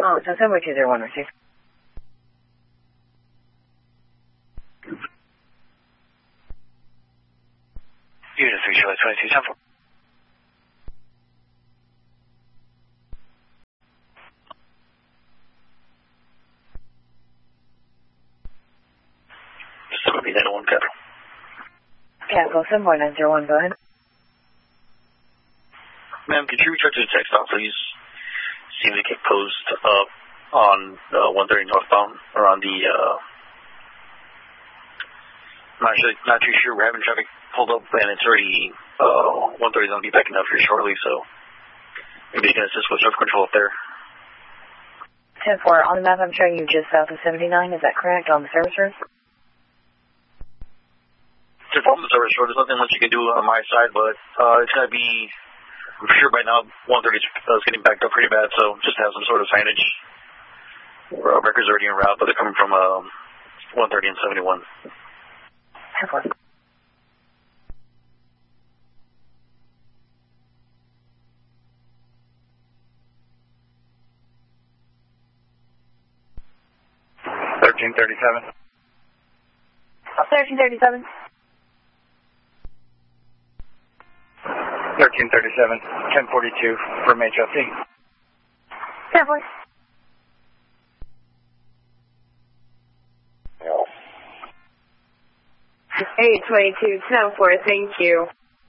Oh, so Subway 201 receive. Unit 3, Charlie 22, 10 4. This will be 901 Capital. Capital 7.901, go ahead. Ma'am, could you reach out to the text stop, please? Seems to get posed up on 130 northbound, around the, not too sure. We're having traffic pulled up, and it's already, 130 is going to be backing up here shortly, so maybe you can assist with traffic control up there. 10-4, on the map I'm showing you just south of 79, is that correct, on the service road? To inform the service road, there's nothing much you can do on my side, but it's going to be, I'm sure by now 130 is getting backed up pretty bad, so just have some sort of signage. Records already en route, but they're coming from 130 and 71. 10-4. $1337. 1337. 1337, 1042 from HLC. 10-4. No. 822, 10-4, thank you.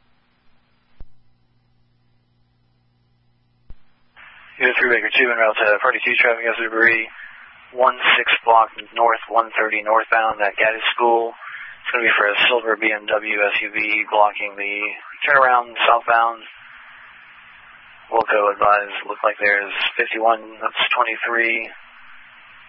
Unit 3 Baker 2 en route to 42 traffic as Subaru 16 block north 130 northbound at Gaddis School. It's going to be for a silver BMW SUV blocking the turnaround southbound. Wilco advised, look like there's 51, that's 23.